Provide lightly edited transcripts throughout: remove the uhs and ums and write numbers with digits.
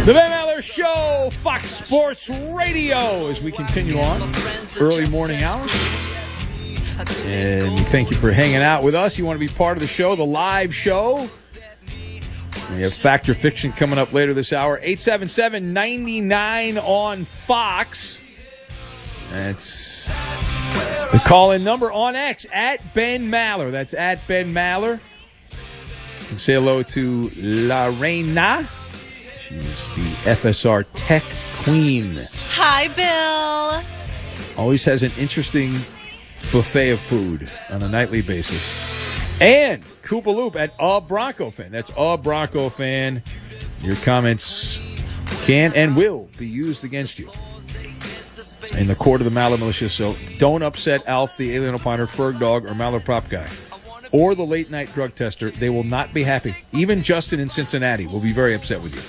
The Van Maller Show, Fox Sports Radio, as we continue on early morning hours. And we thank you for hanging out with us. You want to be part of the show, the live show. We have Fact or Fiction coming up later this hour. 877-99 on Fox. That's the call-in number on X, at Ben Maller. That's at Ben Maller. You can say hello to La Reina. She's the FSR Tech Queen. Hi, Bill. Always has an interesting buffet of food on a nightly basis. And Koopa Loop at A Bronco Fan. That's A Bronco Fan. Your comments can and will be used against you in the court of the Maller Militia. So don't upset Alf, the alien opiner, Ferg Dog, or Maller Prop Guy, or the late-night drug tester. They will not be happy. Even Justin in Cincinnati will be very upset with you.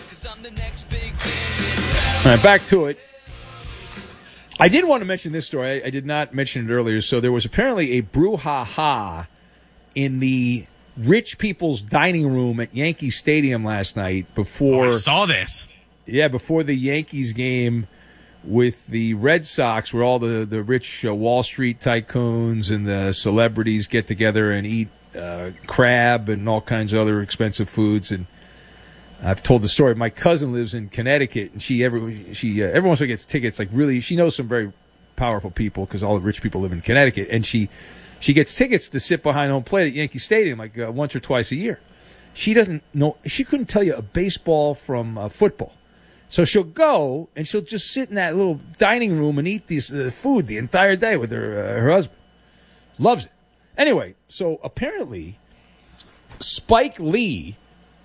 All right, back to it. I did want to mention this story. I did not mention it earlier. So there was apparently a brouhaha in the rich people's dining room at Yankee Stadium last night before... I saw this. Yeah, before the Yankees game with the Red Sox, where all the rich Wall Street tycoons and the celebrities get together and eat crab and all kinds of other expensive foods. And I've told the story. My cousin lives in Connecticut, and she every once in a while gets tickets. Like, really, she knows some very powerful people because all the rich people live in Connecticut, and she gets tickets to sit behind home plate at Yankee Stadium like once or twice a year. She doesn't know. She couldn't tell you a baseball from football. So she'll go, and she'll just sit in that little dining room and eat this food the entire day with her husband. Loves it. Anyway, so apparently Spike Lee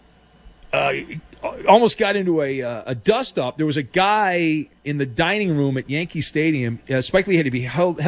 almost got into a dust-up. There was a guy in the dining room at Yankee Stadium. Spike Lee had to be held